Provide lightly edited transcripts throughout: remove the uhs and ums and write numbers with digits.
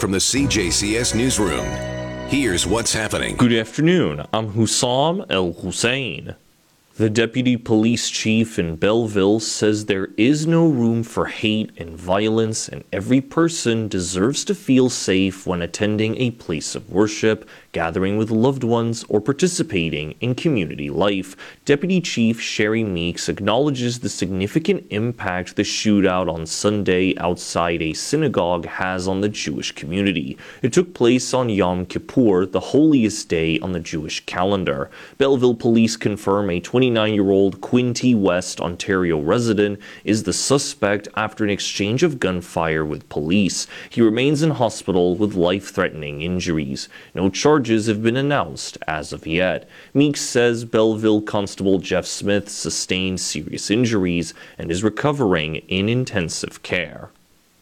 from the CJCS Newsroom. Here's what's happening. Good afternoon. I'm Hussam El Hussein. The deputy police chief in Belleville says there is no room for hate and violence, and every person deserves to feel safe when attending a place of worship, gathering with loved ones, or participating in community life. Deputy Chief Sherry Meeks acknowledges the significant impact the shootout on Sunday outside a synagogue has on the Jewish community. It took place on Yom Kippur, the holiest day on the Jewish calendar. Belleville police confirm a 29-year-old Quinte West, Ontario resident is the suspect after an exchange of gunfire with police. He remains in hospital with life-threatening injuries. No charges have been announced as of yet. Meeks says Belleville Constable Jeff Smith sustained serious injuries and is recovering in intensive care.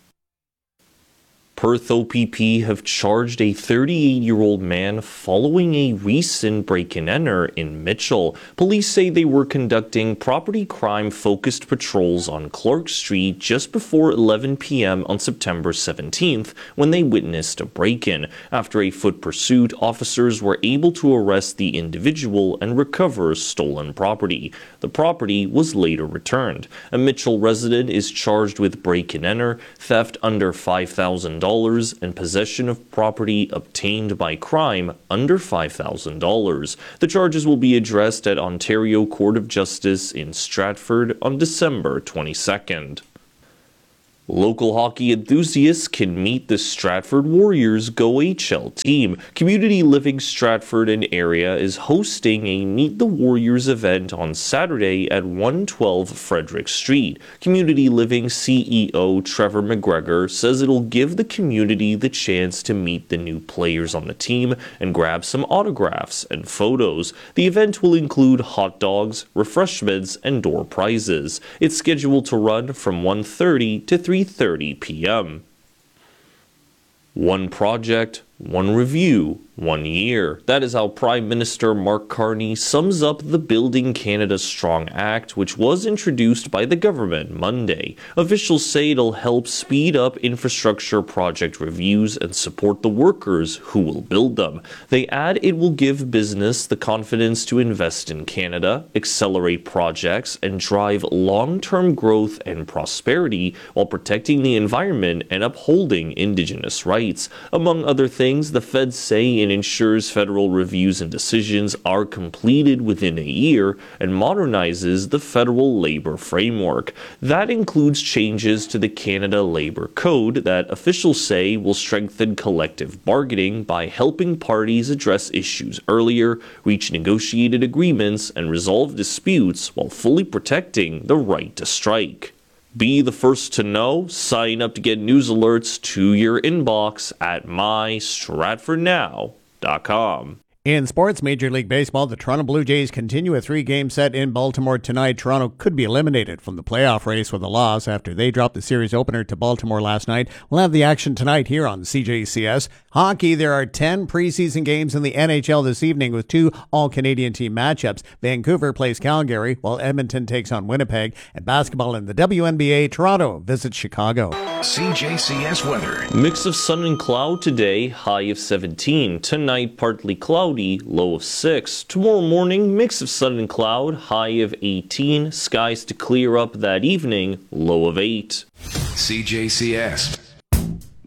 Perth OPP have charged a 38-year-old man following a recent break-and-enter in Mitchell. Police say they were conducting property crime-focused patrols on Clark Street just before 11 p.m. on September 17th when they witnessed a break-in. After a foot pursuit, officers were able to arrest the individual and recover stolen property. The property was later returned. A Mitchell resident is charged with break-and-enter, theft under $5,000, and possession of property obtained by crime under $5,000. The charges will be addressed at Ontario Court of Justice in Stratford on December 22nd. Local hockey enthusiasts can meet the Stratford Warriors GO-HL team. Community Living Stratford and area is hosting a Meet the Warriors event on Saturday at 112 Frederick Street. Community Living CEO Trevor McGregor says it'll give the community the chance to meet the new players on the team and grab some autographs and photos. The event will include hot dogs, refreshments, and door prizes. It's scheduled to run from 1:30 to 3:30 p.m. One project, one review, 1 year. That is how Prime Minister Mark Carney sums up the Building Canada Strong Act, which was introduced by the government Monday. Officials say it'll help speed up infrastructure project reviews and support the workers who will build them. They add it will give business the confidence to invest in Canada, accelerate projects, and drive long-term growth and prosperity while protecting the environment and upholding Indigenous rights. Among other things, the feds say it ensures federal reviews and decisions are completed within a year and modernizes the federal labor framework. That includes changes to the Canada Labor Code that officials say will strengthen collective bargaining by helping parties address issues earlier, reach negotiated agreements, and resolve disputes while fully protecting the right to strike. Be the first to know. Sign up to get news alerts to your inbox at mystratfordnow.com. In sports, Major League Baseball, the Toronto Blue Jays continue a 3-game set in Baltimore tonight. Toronto could be eliminated from the playoff race with a loss after they dropped the series opener to Baltimore last night. We'll have the action tonight here on CJCS. Hockey, there are 10 preseason games in the NHL this evening with 2 all-Canadian team matchups. Vancouver plays Calgary, while Edmonton takes on Winnipeg. And basketball in the WNBA, Toronto visits Chicago. CJCS weather. Mix of sun and cloud today, high of 17. Tonight, partly cloudy, low of 6. Tomorrow morning, mix of sun and cloud, high of 18. Skies to clear up that evening, low of 8. CJCS.